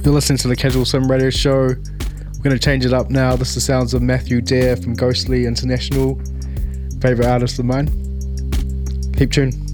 You're listening to the Casual Swim Radio Show. We're going to change it up now. This is the sounds of Matthew Dare from Ghostly International. Favourite artist of mine. Keep tuned.